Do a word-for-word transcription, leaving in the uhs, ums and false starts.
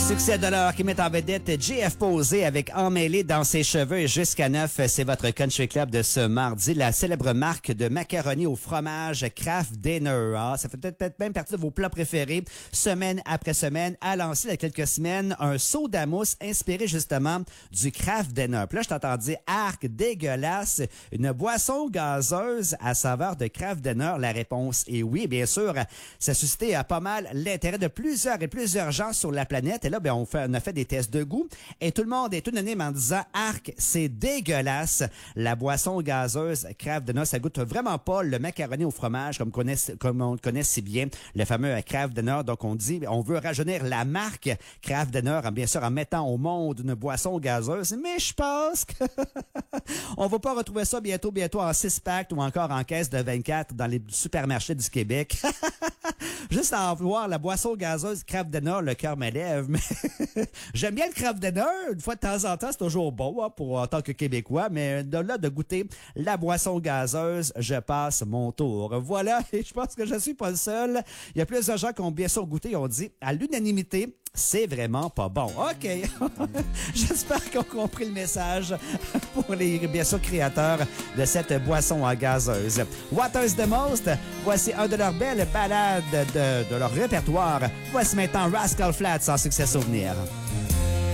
Succès de l'heure qui met en vedette J F Posé avec Emmêlé dans ses cheveux et jusqu'à neuf. C'est votre country club de ce mardi. La célèbre marque de macaroni au fromage Kraft Dinner. Ah, ça fait peut-être même partie de vos plats préférés. Semaine après semaine, a lancé il y a quelques semaines un soda mousse inspiré justement du Kraft Dinner. Puis là, je t'entends dire arc dégueulasse, une boisson gazeuse à saveur de Kraft Dinner. La réponse est oui, bien sûr. Ça a suscité à pas mal l'intérêt de plusieurs et plusieurs gens sur la planète. Et là, ben, on, fait, on a fait des tests de goût et tout le monde est unanime en disant « Arc, c'est dégueulasse! » La boisson gazeuse Kraft Dinner, ça goûte vraiment pas le macaroni au fromage comme, connaît, comme on le connaît si bien, le fameux Kraft Dinner. Donc, on dit, on veut rajeunir la marque Kraft Dinner, bien sûr, en mettant au monde une boisson gazeuse. Mais je pense qu'on va pas retrouver ça bientôt, bientôt en six-pack ou encore en caisse de vingt-quatre dans les supermarchés du Québec. Juste à en voir la boisson gazeuse Kraft Dinner, le cœur m'élève. Mais j'aime bien le Kraft Dinner. Une fois de temps en temps, c'est toujours bon hein, pour en tant que Québécois. Mais de là, de goûter la boisson gazeuse, je passe mon tour. Voilà, et je pense que je suis pas le seul. Il y a plusieurs gens qui ont bien sûr goûté et ont dit à l'unanimité, c'est vraiment pas bon. OK. J'espère qu'ils ont compris le message pour les, bien sûr, créateurs de cette boisson à gazeuse. Water's the Most, voici un de leurs belles ballades de, de leur répertoire. Voici maintenant Rascal Flatts en succès souvenir.